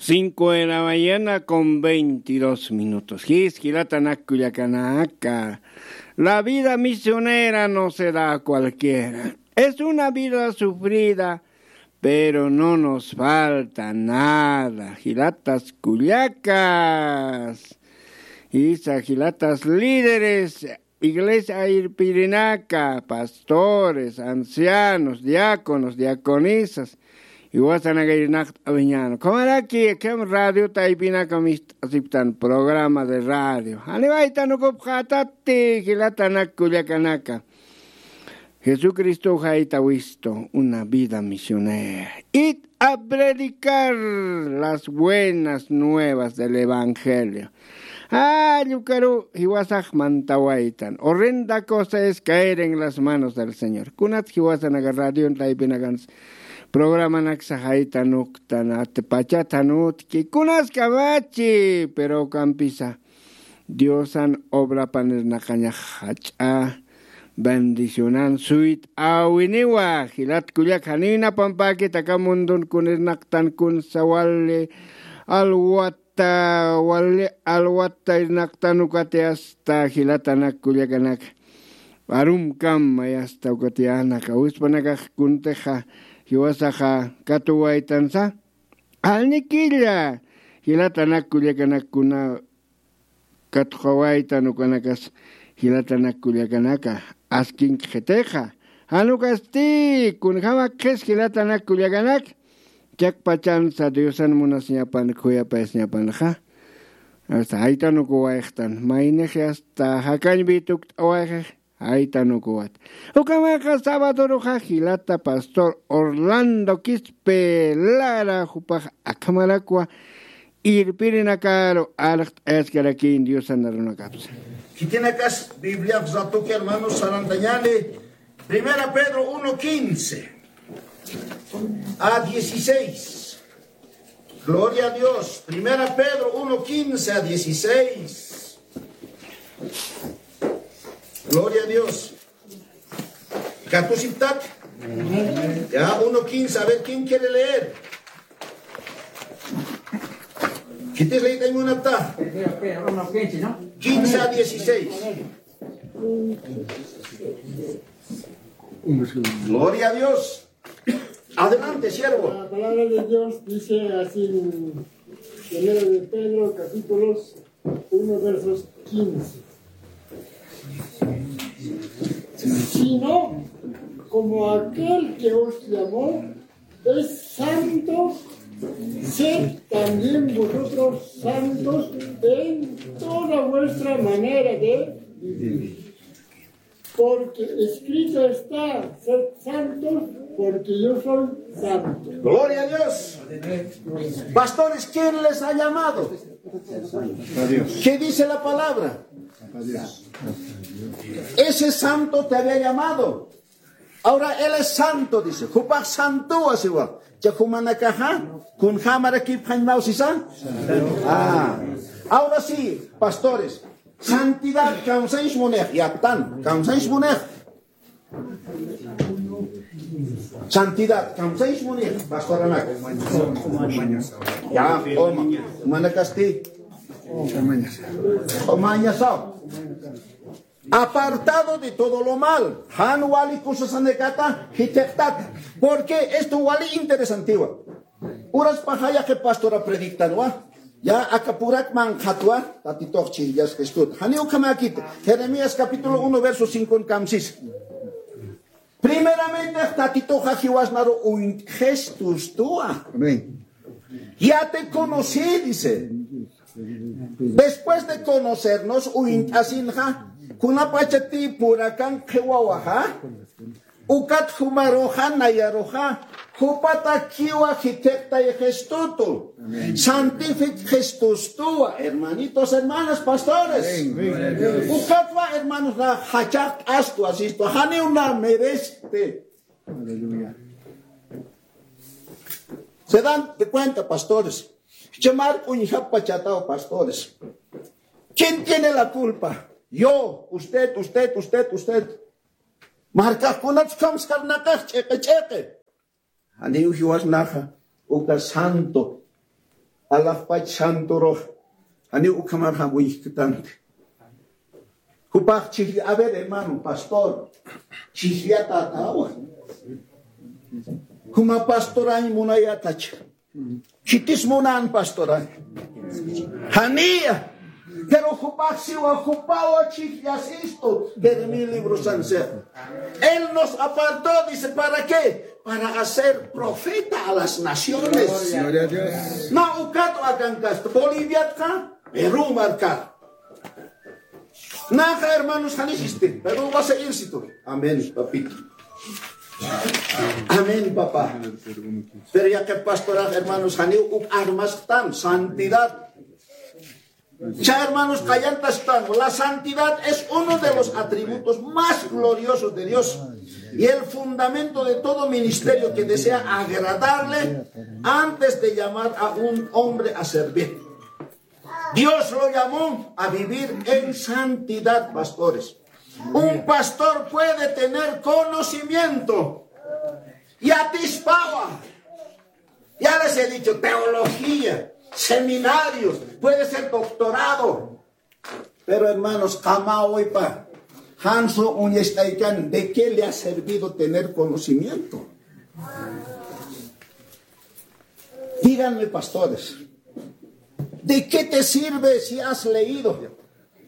5 de la mañana con 22 minutos. La vida misionera no se da a cualquiera. Es una vida sufrida, pero no nos falta nada. Gilatas Culiacas. Gilatas líderes. Iglesia Irpirinaca, pastores, ancianos, diáconos, diaconisas. Y Guasanagainak Aviñano. Como era aquí, que radio Taipinaca aceptan programa de radio. Anibaitano Copjatati, Gilatanak Culiacanaca. Jesucristo ha visto una vida misionera. Id a predicar las buenas nuevas del Evangelio. Yucaru, Hiwasaj Mantawaitan. Horrenda cosa es caer en las manos del Señor. Kunat Hiwasanaga radio en Taipinagans. Programa Naxajaita Nuktana, Tepachatanut, que Kunas Kabachi, pero Campisa. Diosan obra panes Nakaña Hacha. Bendicionan suit awiniwa hilat kuliak hanina pampaki takamundun kunis naktan kun sawale alwata naktan ukate hasta hilatanak kuliakanak arum kam mayasta ukatiana kauspanaka kunteja hiwasaja katuwaitansa alnikilla hilatanak kuliakanak kuna katjawaitan ukanakas hilatanak kuliakanaka askin jeteja anukasti kunjama kes hilatanak kuliakanak jak pachansa diosan munasñapan kuyapaesñapan ja hasta aitanukuwaejtan maineje hasta hakañbituk awaje aitanukuwat ukamaka sábado hilata pastor Orlando Quispe Lara jupaj akamalakua Irpirinacaro alcht escaraquín Dios andarunacaps. Si tiene acá Biblia, que hermanos Sarandañale, 1 Pedro 1:15 a 16. Gloria a Dios. 1 Pedro 1:15 a 16. Gloria a Dios. Catusitat. Ya 1:15. A ver quién quiere leer. ¿Qué te leí en una ta? 15 a 16. Gloria a Dios. Adelante, siervo. La palabra de Dios dice así en 1 de Pedro, capítulos 1, versos 15. Sino como aquel que os llamó es santo, sed también vosotros santos en toda vuestra manera de vivir. Porque escrito está, sed santos, porque yo soy santo. Gloria a Dios. Pastores, ¿quién les ha llamado? ¿Qué dice la palabra? Ese santo te había llamado. Ahora él es santo, dice. Jupak santo así va. Ahora sí, pastores, santidad, kamsaish munech, yatan, kamsaish munech. Santidad, kamsaish munech, pastor anak. Ya, manakasti. Omañasao. Apartado de todo lo mal. Han wali kusasanekata hitektat. Porque esto wali interesantiwa. Uras pahaya que pastora predictanwa. Ya akapurat man khatwa tatitochi yas kestut. Haniu kamakit. Jeremías capítulo 1 verso 5 en Camsis. Primeramente tatitoja jiwasnaro un gestus tua. Amén. Ya te conocí, dice. Después de conocernos, uintasinja, kunapachati purakan kewawaha, ukat humaroja nayaroja, hupata kiwa hitekta y gestutu, santific gestus tua, hermanitos, hermanas, pastores, ukatwa, hermanos, la hachak astu asisto, hane una mereste. Aleluya. Se dan de cuenta, pastores. Llamar un pachatao, pastores. ¿Quién tiene la culpa? Yo, usted. Marca kunat kamskar nakach cheque. Aniu hiwas naja, uka santo. Allah pach santoro. Ani ukamar hamuy kitante. Kupach chihli, a ver hermano, pastor. Chihliata tawa. Kuma pastoran munayatach. Chitis munan pastoran. Hania. Pero Jupaxiwa, Jupawa Chifias esto de mi libro Sancer. Él nos apartó, dice, ¿para qué? Para hacer profeta a las naciones. No, Ucato Acancast, Bolivia acá, Perú marcar. Nada, hermanos, Janiste, Perú va a seguirse tú. Amén, papito. Amén, papá. Pero ya que pastoral, hermanos, Janil, armas tan, santidad. Ya hermanos, callantas están. La santidad es uno de los atributos más gloriosos de Dios y el fundamento de todo ministerio que desea agradarle antes de llamar a un hombre a servir. Dios lo llamó a vivir en santidad, pastores. Un pastor puede tener conocimiento y atispawa. Ya les he dicho, teología, seminarios, puede ser doctorado. Pero hermanos, Kamauipa, Hanso Uñestaikan, ¿de qué le ha servido tener conocimiento? Díganme, pastores, ¿de qué te sirve si has leído?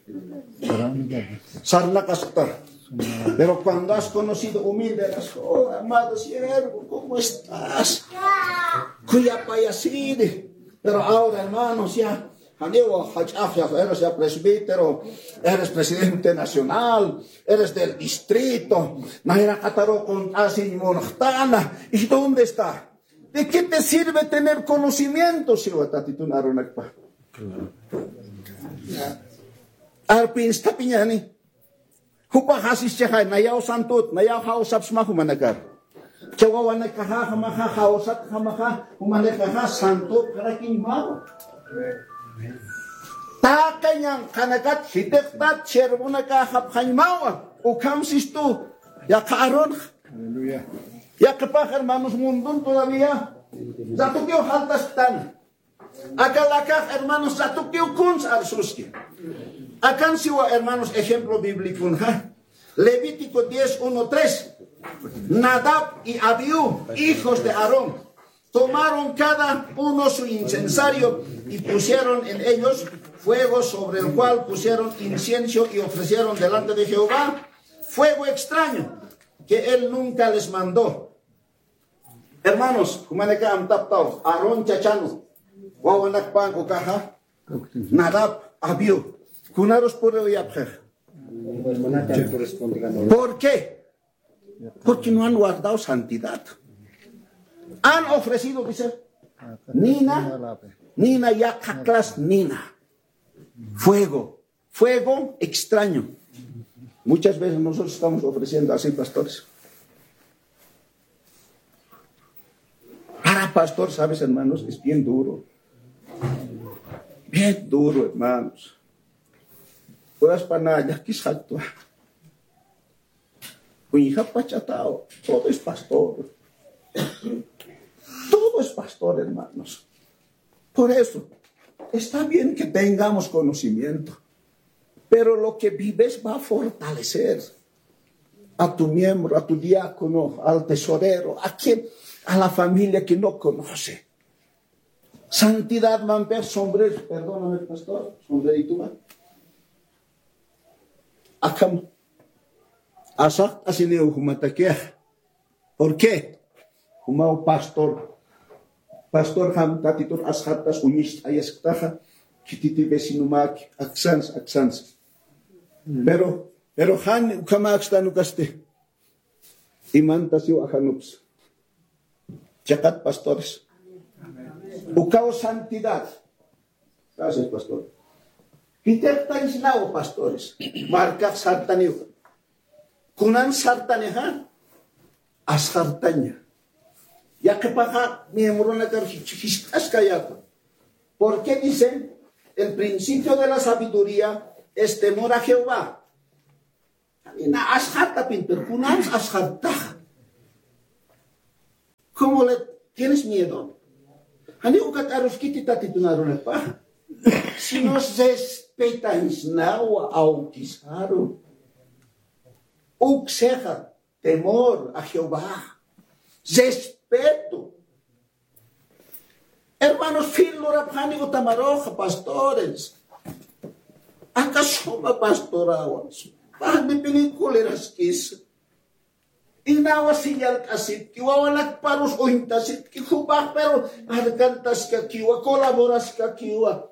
Pero cuando has conocido humilde, oh, amado siervo, ¿cómo estás? Cuya payaside. Pero ahora, hermanos, ya, eres ya presbítero, eres presidente nacional, eres del distrito, ¿y dónde está? ¿De qué te sirve tener conocimiento, si Arpin está piñani. Hupa hasis chehay, nayaw santut, nayaw hausap sma humanakar. Chawa wanakaha, hamaha, hausap, hamaha, humanakaha, santut, karakin mau. Takanyang kanakat, hitektat, cherbunaka, hapkany mawa, ukam sistu, ya kaaron. Ya kapah hermanos mundun todavía. Zatukyo haltas tan. Akalakah hermanos, zatukyo kuns arsuski. Acá siwa hermanos ejemplo bíblico, Levítico 10:1-3. Nadab y Abiú, hijos de Aarón, tomaron cada uno su incensario y pusieron en ellos fuego sobre el cual pusieron incienso y ofrecieron delante de Jehová fuego extraño que él nunca les mandó. Hermanos, kumaneka amtaptao, Aarón chachano, wawanakpan ukaha, Nadab, Abiú. ¿Por qué? Porque no han guardado santidad. Han ofrecido, dice, Nina yakaklas Nina. Fuego extraño. Muchas veces nosotros estamos ofreciendo así, pastores. Para pastor, sabes, hermanos, es bien duro. Bien duro, hermanos. Puedas para ya quizás tú. Hija pachatao, todo es pastor. Todo es pastor, hermanos. Por eso, está bien que tengamos conocimiento, pero lo que vives va a fortalecer a tu miembro, a tu diácono, al tesorero, a la familia que no conoce. Santidad, mamper, sombrero, perdóname, pastor, sombrerito, man. Akam asak asineo humatakia. ¿Por qué? Humao pastor ham tatitur ashatas unis ayasktaja kititi vesinumak aksans. Pero han ukamaxtanukaste imantasio ajanups. Chakat pastores. Ukao santidad. Gracias, pastor. Hitertais nao, pastores. Marca sartaneo. Kunan sartaneja. Asartaña. Ya que paja miembro na carchistas callato. ¿Por qué dicen? El principio de la sabiduría es temor a Jehová. Na asharta pinter. Kunan asharta. ¿Cómo le tienes miedo? Hani ukat arus kiti tatitunaron pa. Si nos respetáis nawa autizaron. Uxeja, temor a Jehová. Respeto. Hermanos, filura pánico tamaroja, pastores. ¿Acaso pastorawas? Pahdi pinikuliras kis. Inawa sinyal kasit, kiwawalat parus o hintasit, kikubak pero argantas ka kiwa, kolaboras ka kiwa.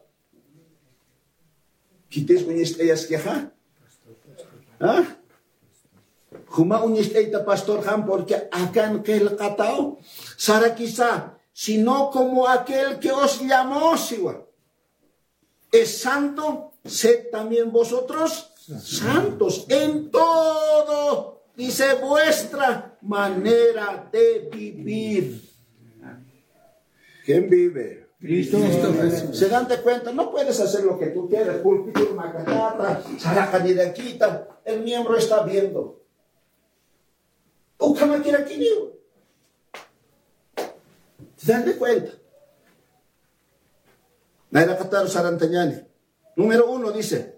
Kites unyis ayas kya ha? Ha? Kuma unyis ayta pastor ham porque akan kel katao, sara quizá, sino como aquel que os llamó, siwa. Es santo, sed también vosotros santos en todo. Dice vuestra manera de vivir. ¿Quién vive? Cristo. Se dan de cuenta, no puedes hacer lo que tú quieres. Pulpito, macacata, salaca ni de quita. El miembro está viendo. ¿Cómo quiere aquí? Se dan de cuenta. Naira Kataro Sarantañani. Número 1 dice.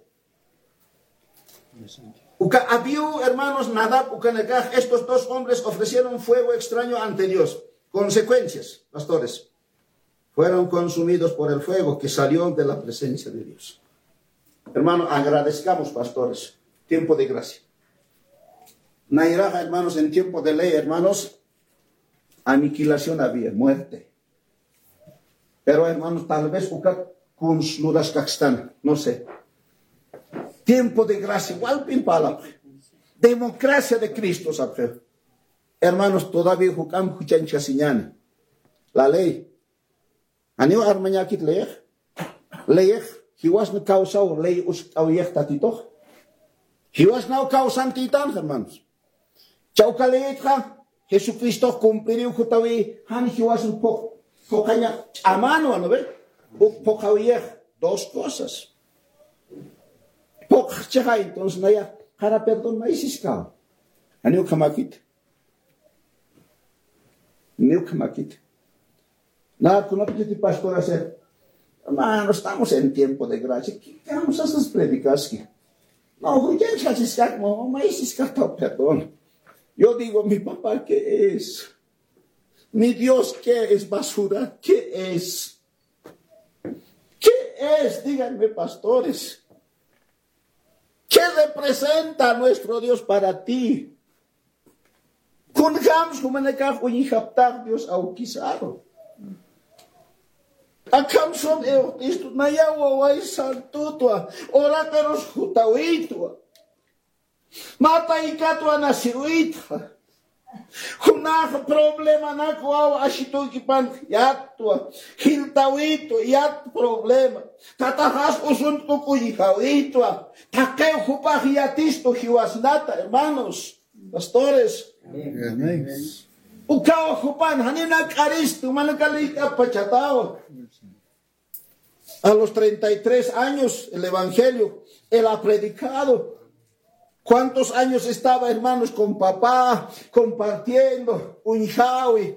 Uka Abiú, hermanos, Nadab, Ukanekaj, estos dos hombres ofrecieron fuego extraño ante Dios. Consecuencias, pastores. Fueron consumidos por el fuego que salió de la presencia de Dios. Hermanos, agradezcamos, pastores. Tiempo de gracia. Nairaja, hermanos, en tiempo de ley, hermanos, aniquilación había, muerte. Pero, hermanos, tal vez Uka Kunsludas Kakstan, no sé. Tiempo de gracia, igual pimpala. Democracia de Cristo, ¿sabes? Hermanos, todavía jugamos juchancha siñana. La ley. Anio armañakit leer. Leer. Hiwas no causao ley us auyek tatito. Hiwas no causan titan, hermanos. Chauka leetra. Jesucristo cumplió jutawi. Han hiwas un poco. Pokaña. Amano, ¿no ve? Pokauyek. Dos cosas. Entonces, naya, para perdón, no es iscao. Anio kamakit. Nio kamakit. Nada, con que pastor hacer. Hermano, estamos en tiempo de gracia. ¿Qué vamos a hacer predicar? No, ya es iscao, no es iscao, perdón. Yo digo, mi papá, ¿qué es? Mi Dios, ¿qué es basura? ¿Qué es? ¿Qué es? Díganme, pastores. ¿Qué representa nuestro Dios para ti? Kunjams kumanekaf uyihaptar Dios aukisaro. Akam son eotistu nayawa way santutua. Orateros hutawitwa. Mata ikatwa nasiruitwa. Hunah problema nakuaw ashito kipan yatwa. Hiltawito yat problema. Tatahas usun kukuyihawitwa. Takeo hupahiatisto hiwasnata, hermanos, pastores. Amén. Ukao hupan hanina karisto manakalika pachatao. A los 33 años el evangelio él ha predicado. ¿Cuántos años estaba, hermanos, con papá, compartiendo, unjawi?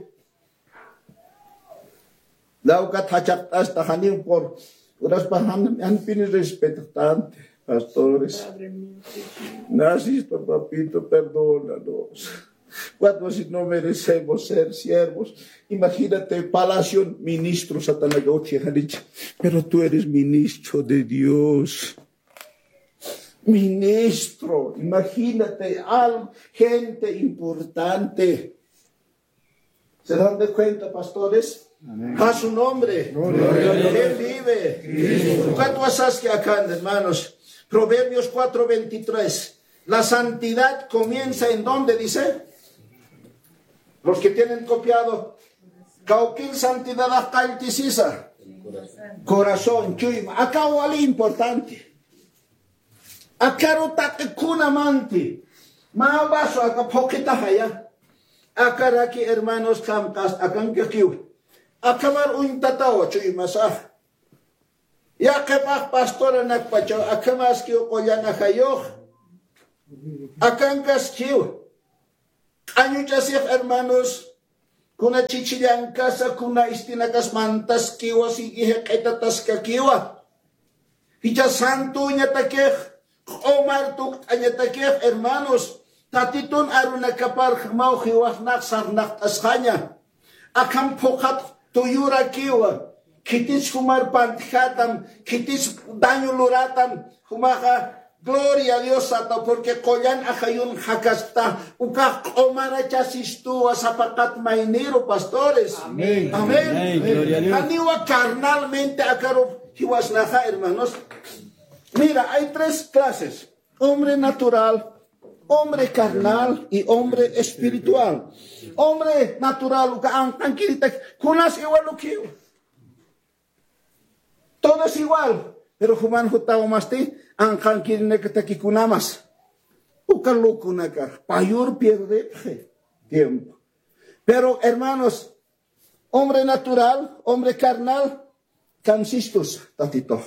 Daukat hachak hasta hanim por unas pahan pines respetante, pastores. Naciste, papito, perdónanos. Cuando si no merecemos ser siervos, imagínate, palacio, ministro, Satanagochi, pero tú eres ministro de Dios. Ministro, imagínate, gente importante. ¿Se dan de cuenta, pastores? Amén. A su nombre. Él vive. ¿Cuánto asas que acá, hermanos? Proverbios 4:23. La santidad comienza en dónde, dice. Los que tienen copiado. Cauquín santidad hasta el tisisa. Corazón, chuyma. Acá wali importante. Akaro takuna manti. Ma baso acá poquita haya. Akar aquí, hermanos, kamkas, akan kikiu. Akamar un tatao, chuyma sa. Ya que pastora nakpacho, akamas kiu koyana hayo. Akan kas kiu. Año chasif, hermanos, kuna chichillan casa, kuna istinakas mantas kiwa, sige etatas kakiwa. Hicha santo ñatakej, Omar tuk añatakej, hermanos, tatitun arunakapar maujiwajnak sarnak asjaña. Akam pokat tuyura kiwa, kitis humar pantjatam, kitis daño luratam, humaja. Gloria a Dios, Sata, porque collan ajayun jacasta, uka omara chasistúa zapacat mainero, pastores. Amén. Amén. Amén. Gloria a Dios. Aniwa carnalmente acaro hiwasnaja, hermanos. Mira, hay 3 clases: hombre natural, hombre carnal y hombre espiritual. Hombre natural, uka anquirita, kunas igual lo que todo es igual. Pero human hutaw masti ang kangkin kunamas. Ukalo kunaka. Payor pierde tiempo. Pero hermanos, hombre natural, hombre carnal, cansistos, tatito.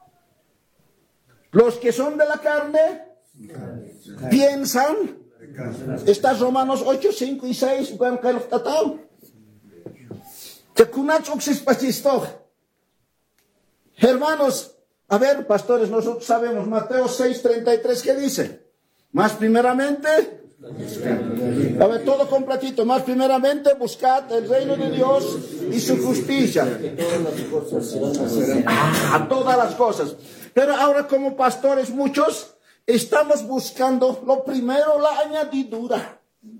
Los que son de la carne piensan. Está Romanos 8, 5 y 6. Hermanos, a ver, pastores, nosotros sabemos, Mateo 6:33, ¿qué dice? Más primeramente, a ver, todo completito, más primeramente buscad el reino de Dios y su justicia. Todas las cosas. Pero ahora como pastores muchos, estamos buscando lo primero, la añadidura.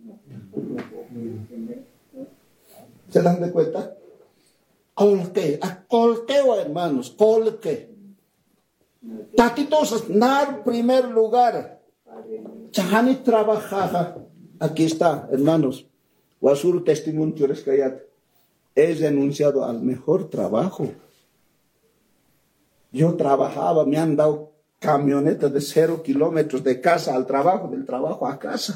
¿Se dan de cuenta? Colqueo, hermanos, colque. Tatitos, nar primer lugar. Chahani trabajaba. Aquí está, hermanos. Wasur testimonio rescayat. He renunciado al mejor trabajo. Yo trabajaba, me han dado camionetas de 0 kilómetros de casa al trabajo, del trabajo a casa.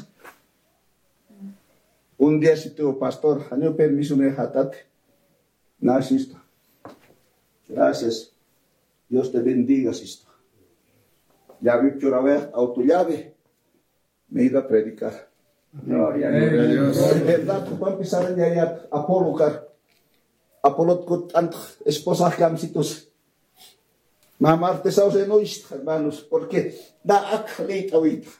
Un día si tuvo pastor, año permiso me jatate. Nasisto. Gracias. Dios te bendiga, sisto. Ya vi que ahora ver autollave. Me he ido a predicar. Gloria a Dios. En verdad, para empezar en allá, Apolo, Apolo, esposa, camcitos. Mamá, te sabes en hoy, hermanos, porque da acleita ahorita.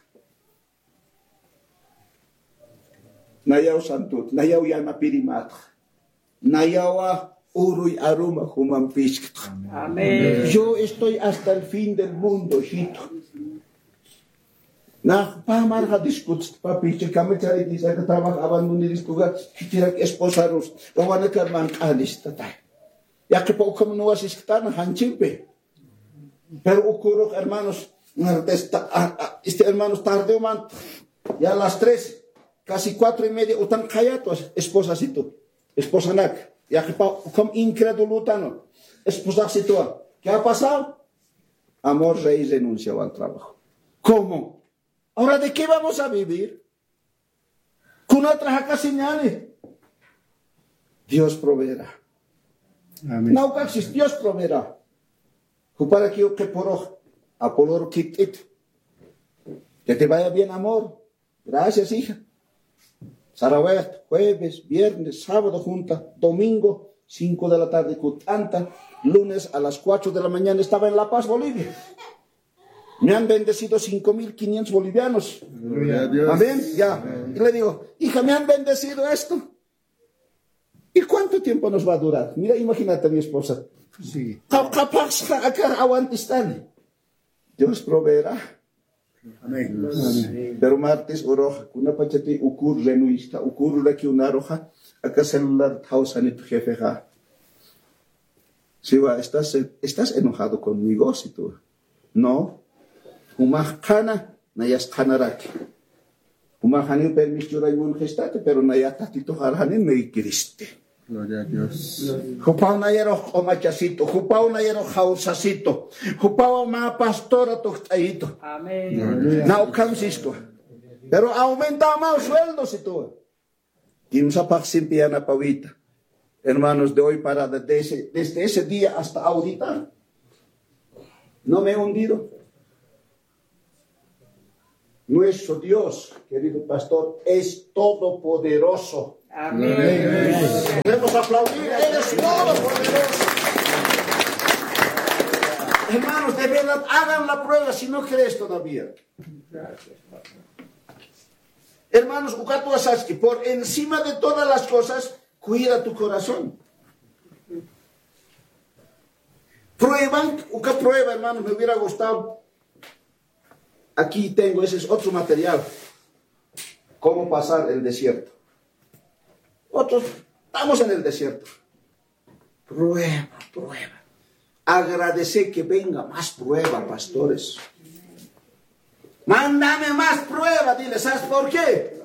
Nayao santut, nayao llama pirimat. Nayawa urui aruma human piskt. Amén. Yo estoy hasta el fin del mundo, hijito. Na pa marha discuts papi che kamechari disa que trabajaban un discuga kitira esposa rus. Gawana karman alista ta. Ya que poco como no asistan hanchimpe. Pero ocurrió, hermanos, hermanos tarde o man, ya a las 3, casi 4:30, utan kayatos, esposasito. Esposa nak, ya que como incrédulo tano, esposasito. ¿Qué ha pasado? Amor rey renunció al trabajo. ¿Cómo? Ahora, ¿de qué vamos a vivir? Con otra jaca señales. Dios proveerá. Amén. No existe, Dios proveerá. Para que yo que por Apolor quitit. Que te vaya bien, amor. Gracias, hija. Sarawet, jueves, viernes, sábado junta, domingo, 5 de la tarde, Cutanta, lunes a las 4 de la mañana estaba en La Paz, Bolivia. Me han bendecido 5,500 bolivianos. Amén. Ya. Y le digo, hija, me han bendecido esto. ¿Y cuánto tiempo nos va a durar? Mira, imagínate a mi esposa. Sí. Capaz acá aguantistan. Dios proveerá. Amén. Pero martes oroja, una pachati ukur renuista, ukur la que una roja, acá celular tausanit jefeja. Si va, estás enojado conmigo, si tú. No. Umahkana, nayas kanaraki. Umahani permitió la gestate, pero nayatatito harani me kiriste. Gloria a Dios. Jupao na yero omachacito, jupao na yero jausacito, jupao ma pastora toctaito. Amén. Na ocansisto. Pero aumenta más sueldos y todo. Kimsa paximpiana pavita. Hermanos, de hoy para desde ese día hasta ahorita, no me he hundido. Nuestro Dios, querido pastor, es todopoderoso. Podemos aplaudir, Él es todopoderoso. Hermanos, de verdad, hagan la prueba si no crees todavía. Hermanos, por encima de todas las cosas, cuida tu corazón. Prueba, hermanos, me hubiera gustado. Aquí tengo, ese es otro material. Cómo pasar el desierto. Otros, estamos en el desierto. Prueba. Agradece que venga más prueba, pastores. Mándame más prueba, dile, ¿sabes por qué?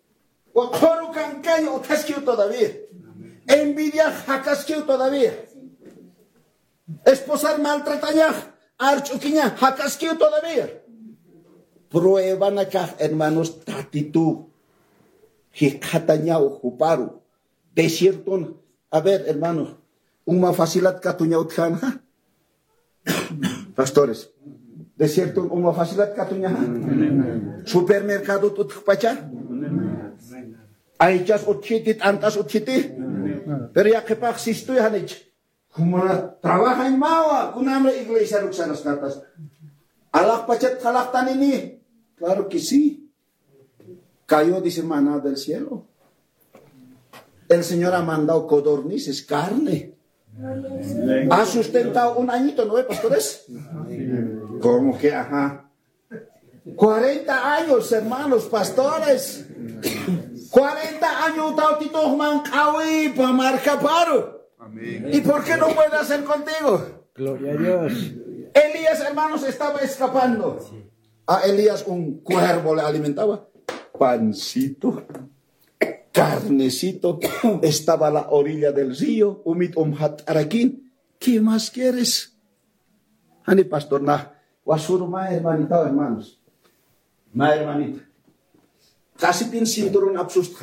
Todavía. Envidia, todavía. Esposar maltrataña, archuquiña, todavía. Prueban acá, hermanos, tatitud. Jicataña o juparu. Desierto. A ver, hermanos, una facilidad catuña utjana. Pastores, desierto, una facilidad catuña. Supermercado tutpacha. Hay chas utchitit, antas utchitit. Pero ya que paxisto ya hanich. Como trabaja en Mawa, con hambre iglesia luxanas cartas. Alak pachat kalak tanini. Claro que sí. Cayó, dice, maná del cielo. El Señor ha mandado codornices, carne. Ha sustentado un añito, ¿no, pastores? ¿Cómo que? Ajá. 40 años, hermanos, pastores. 40 años, tautito, mancawi, para marcar paro. ¿Y por qué no puede hacer contigo? Gloria a Dios. Elías, hermanos, estaba escapando. A Elías un cuervo le alimentaba. Pancito, carnecito, estaba a la orilla del río, araquín. ¿Qué más quieres? Ani pastor, wasur ma hermanita, hermanos. Ma hermanita. Casi pin cinturón absusta.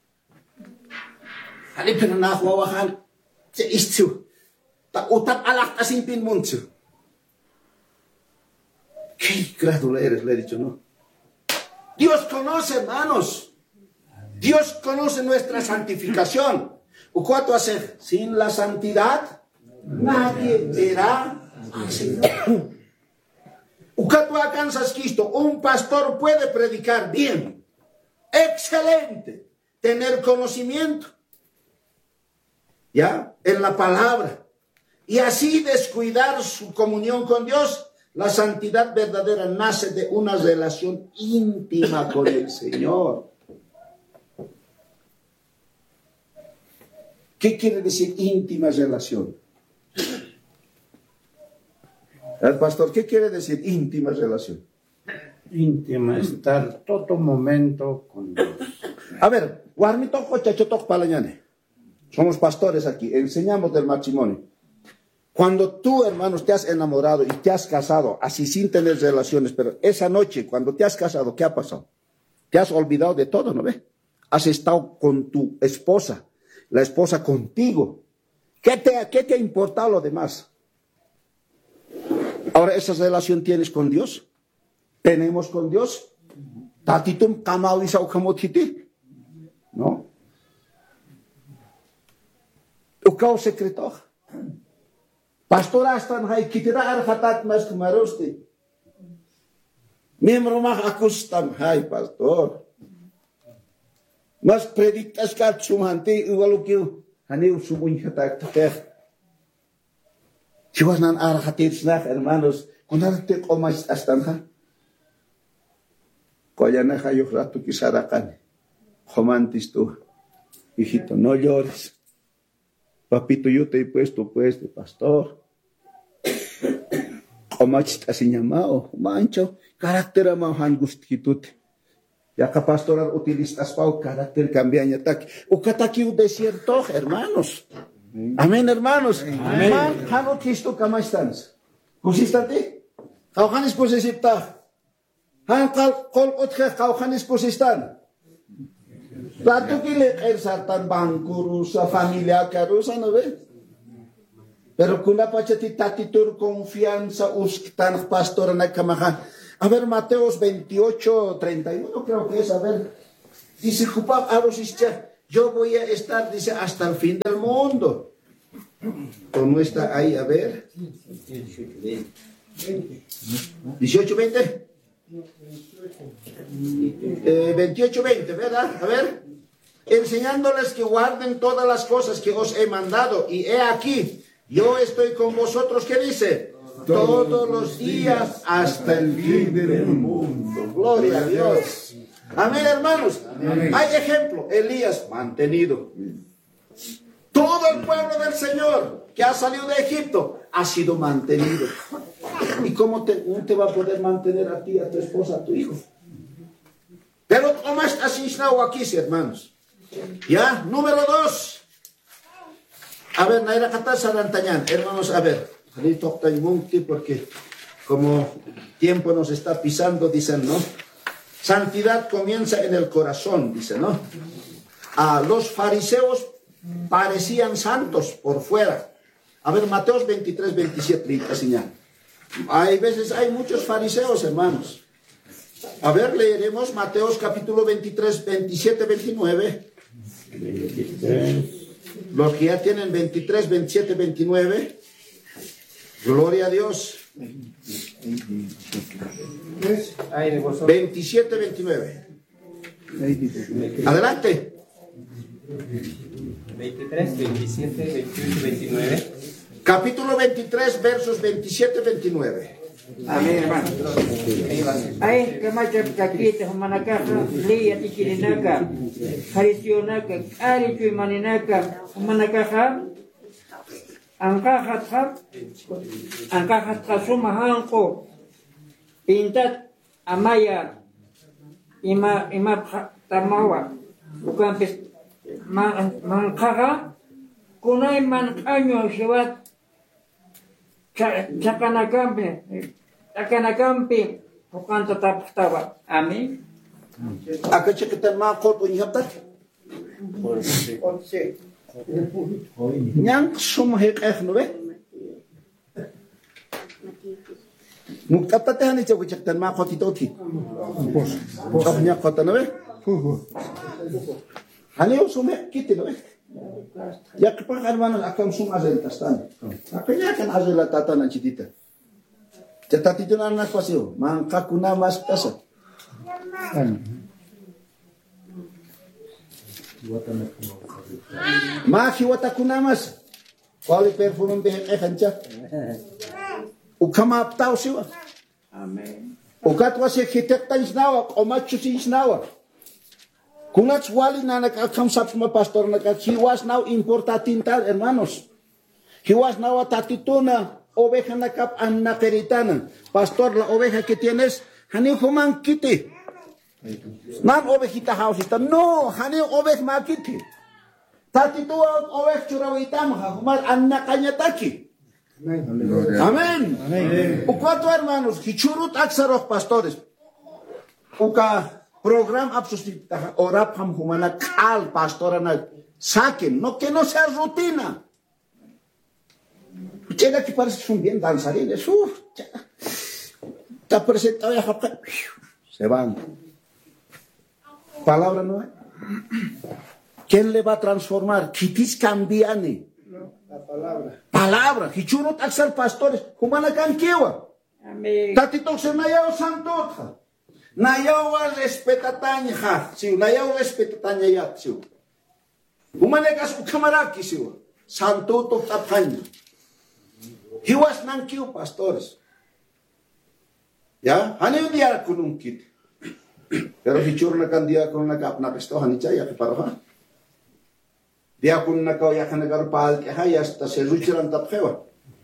Ani pin wawahan. Se istu. Ta utap alak tasin pin munchu. Qué incrédulo eres, le he dicho, ¿no? Dios conoce, hermanos. Dios conoce nuestra santificación. ¿Cuánto hacer? Sin la santidad, nadie verá al Señor. ¿Cuánto alcanzas Cristo? Un pastor puede predicar bien, excelente, tener conocimiento, ¿ya? En la palabra. Y así descuidar su comunión con Dios. La santidad verdadera nace de una relación íntima con el Señor. ¿Qué quiere decir íntima relación? El pastor, ¿qué quiere decir íntima relación? Íntima, estar todo momento con Dios. A ver, somos pastores aquí, enseñamos del matrimonio. Cuando tú, hermanos, te has enamorado y te has casado, así sin tener relaciones, pero esa noche, cuando te has casado, ¿qué ha pasado? Te has olvidado de todo, ¿no ves? Has estado con tu esposa, la esposa contigo. ¿Qué te ha importado lo demás? Ahora, ¿esa relación tienes con Dios? ¿Tenemos con Dios? ¿Tatitum kamawisa ukamotiti? ¿No? ¿Ukao secreto? Pastor astan hay kitira arhatat mas kumaroste. Miembro mah akustam hay pastor. Mas predictas kat sumante uwalukiu haneu sumun hatak tek. Chiwanan arhatir snach hermanos kunarte qomas astan ha. Koyana hayuk ratu kisarakan. Jomantis tú. Hijito, no llores. Papito, yo te he puesto pues de pastor. Omachit así llamado, mancho, carácter amahan gustitut. Ya que pastoral utilizas pau carácter cambiaña tak. Ukataki un desierto, hermanos. Amén, hermanos. Amén. Man, hano kisto kama estans. Consistante. Kauhanis posisipta. Han kol otke kauhanis posistan. Plato que le sartan bancurusa, familia carusa, ¿no ves? Pero con la pachatita titur confianza ustan pastor en la camaja. A ver, Mateos 28, 31, creo que es, a ver. Dice, Jupab, yo voy a estar, dice, hasta el fin del mundo. ¿O no está ahí? A ver. 18, 20. 28, 20, ¿verdad? A ver. Enseñándoles que guarden todas las cosas que os he mandado. Y he aquí, yo estoy con vosotros, ¿qué dice? Todos los días hasta el fin del mundo. Gloria a Dios. Amén, hermanos. Hay ejemplo. Elías, mantenido. Todo el pueblo del Señor que ha salido de Egipto ha sido mantenido. ¿Y cómo te va a poder mantener a ti, a tu esposa, a tu hijo? Pero ¿cómo estás instalado aquí, hermanos? Ya, número 2. A ver, Naira Kata Sarantañán, hermanos, a ver. Porque como tiempo nos está pisando, dicen, ¿no? Santidad comienza en el corazón, dicen, ¿no? Los fariseos parecían santos por fuera. A ver, Mateos 23, 27, señal. Hay veces, hay muchos fariseos, hermanos. A ver, leeremos Mateos capítulo 23, 27, 29. 23. Los que ya tienen 23, 27, 29. Gloria a Dios. 27, 29. Adelante. 23, 27, 28, 29. Capítulo 23, versos 27, 29. Amén, hermano. Ay, que macam kakita humanaka, liya tikirinaka, harisionaka, ari cuy maninaka, humanaka, angkahat sumahanko, pintat amaya, ima tamawa, bukan pes mangkaha, kunay man kanyo siwat Sakanakampi, bukan tetap tawa. Amin. Akan cekitan makot unyaptat. Nyang sumhek nuwe. Mukaptat hani cekitan makot itoti. Pos nyakot nuwe. Hani sumhek kiti nuwe. Ya kepakan mana akan sumazel tastan. Akhirnya akan azela tatan citita. Cetat itu anak pasio, mangka kuna mas kasa. Maki wata kuna mas. Kuali perfume be kanca. Ukama aptau siwa. Amen. Ukat wasi arkitekta isnawa, omachu isnawa. Kunats wali nanak akam sapma pastor nak he was now importantintal, hermanos. He was now tatituna oveja nakap an nakeritana. Pastor, la oveja que tienes, hani human kiti. Nan ovejita hausita. No, hani ovej makiti. Tatitua ovej churawitam ha humar an nakanyataki. Amén. Cuatro hermanos, hichurut aksarok pastores. Uka program absoluta orap ham humana kal pastorana saquen, no que no sea rutina. Llega que parece un bien danzarines, está presentado ya se van. Palabra no hay. ¿Quién le va a transformar? Kitis cambiani. La palabra. Palabra. Hichuro taxar pastores, humana canquewa. Amén. Tatito se nayao santo. Nayawa respetatanya, siu nayawa respetatanya yat siu. Umanekas ukamaraki siu. Santo to tatanya. He was nankiu pastores. Ya, hani dia kunungkit. Pero hichur na kan dia kun nakap na pesto hani chaya ke paroha. Dia kun nakau ya kan nagar pal ke haya hasta se lucharan tapjewa.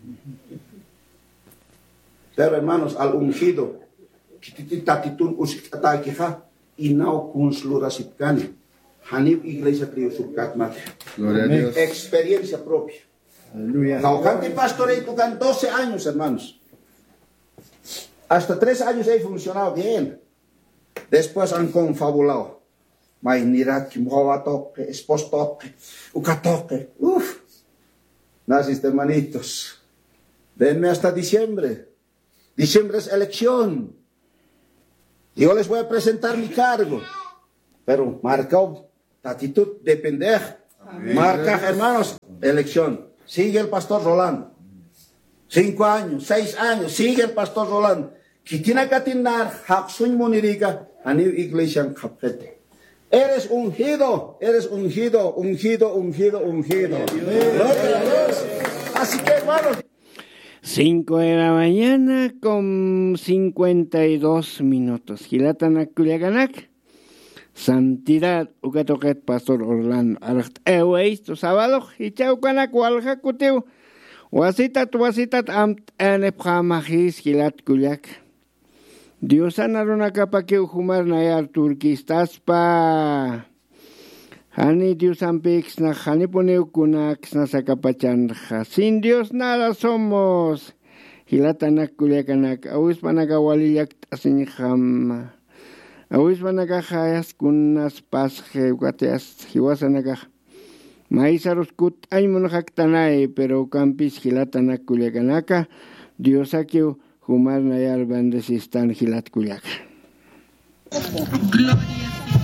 Pero hermanos, al ungido tatitun usikata kiha inao kunslurasipkani. Hanib iglesia trio subkat mate. Gloria a Dios. Experiencia propia. Aleluya. Naucante pastorei tucan 12 años, hermanos. Hasta 3 años he funcionado bien. Después han confabulado. May nirak, muhawa toque, espos toque, uka toque. Uf. Naciste, hermanitos. Denme hasta diciembre. Diciembre es elección. Yo les voy a presentar mi cargo. Pero marcado Tatitud depende. Marca, hermanos, elección. Sigue el pastor Rolando. 5 años, 6 años, sigue el pastor Rolando. Kitina katinar, haksun muniriga, a new iglesia en Capete. Eres ungido, ungido. Gloria a Dios. Así que, hermanos. 5 de la mañana con 52 minutos. Gilatana Culiaganak. Santidad, Ucatoquet, Pastor Orlando. Esto sábado, y chaucanak, Waljacuteo. Wasitat, Anephamajis, Gilat Culiac. Dios anaruna capa que ujumar nayar turquistaspa. Hani Dios ampix na hani poneu kunax na sakapachanja. Sin Dios nada somos. Hilatanak kuliakanak. Awis panagawaliyak asinjama. Awis panagajayas kunas pasje guateas hiwasanagaj. Maisaros kut aymonajactanay, pero campis hilatanak kuliakanaka. Dios akiu humar nayar bandesistan hilat kuliak. Gloria.